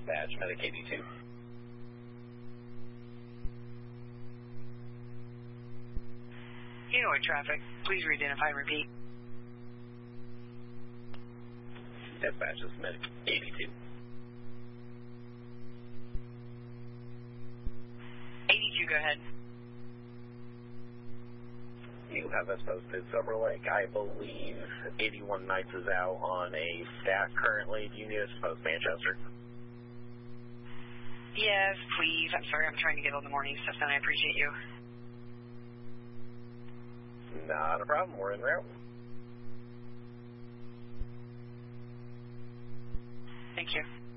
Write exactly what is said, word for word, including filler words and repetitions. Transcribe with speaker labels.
Speaker 1: Dispatch, Medic eighty-two.
Speaker 2: Hanoi traffic, please re-identify and repeat.
Speaker 1: Dispatch, this is Medic eighty-two.
Speaker 2: eighty-two, go ahead.
Speaker 1: You have us posted Silver Lake. I believe eighty-one Nights is out on a stack currently. Do you need us to post Manchester?
Speaker 2: Yes, please. I'm sorry, I'm trying to get all the morning stuff done. I appreciate you.
Speaker 1: Not a problem. We're en route.
Speaker 2: Thank you.